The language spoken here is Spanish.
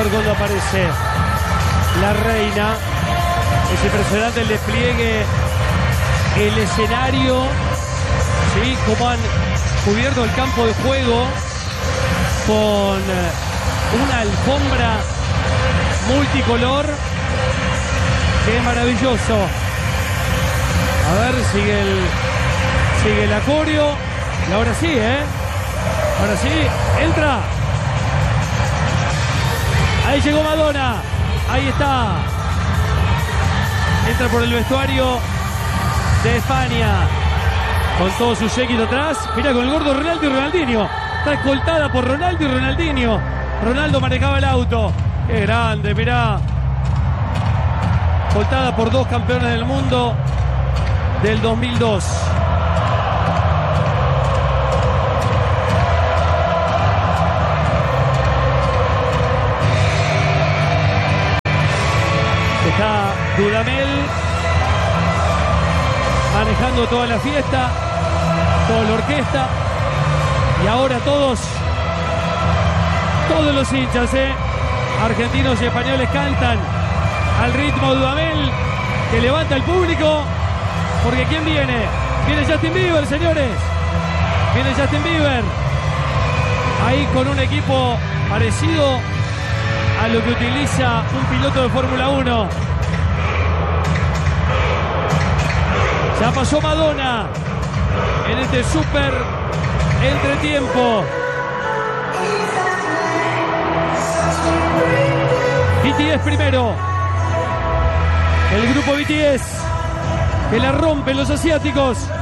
ver cuándo aparece la reina. Es impresionante el despliegue, el escenario, ¿sí? Cómo han cubierto el campo de juego con una alfombra multicolor. Qué maravilloso. A ver, sigue el acorio. Y ahora sí, ahora sí, entra. Ahí llegó Madonna. Ahí está. Entra por el vestuario de España. Con todo su séquito atrás. Mira, con el gordo Ronaldo y Ronaldinho. Está escoltada por Ronaldo y Ronaldinho. Ronaldo manejaba el auto. Qué grande, mirá. Escoltada por 2 campeones del mundo del 2002. Está Dudamel manejando toda la fiesta, toda la orquesta. Y ahora todos los hinchas, argentinos y españoles cantan al ritmo de Dudamel, que levanta el público. Porque ¿quién viene? Viene Justin Bieber, señores. Viene Justin Bieber. Ahí con un equipo parecido a lo que utiliza un piloto de Fórmula 1. Ya pasó Madonna en este súper entretiempo. BTS primero. El grupo BTS que la rompen los asiáticos.